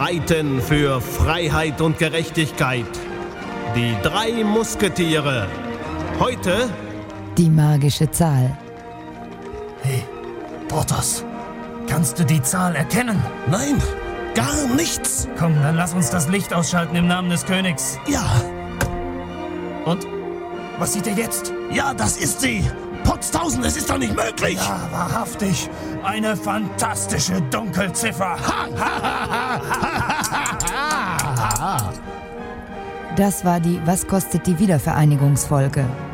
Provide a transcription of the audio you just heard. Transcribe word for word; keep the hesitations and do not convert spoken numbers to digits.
streiten für Freiheit und Gerechtigkeit. Die drei Musketiere. Heute die magische Zahl. Hey, Porthos, kannst du die Zahl erkennen? Nein, gar nichts. Komm, dann lass uns das Licht ausschalten im Namen des Königs. Ja. Und? Was sieht er jetzt? Ja, das ist sie. Potztausend, es ist doch nicht möglich. Ja, wahrhaftig. Eine fantastische Dunkelziffer. Das war die Was kostet die Wiedervereinigungsfolge.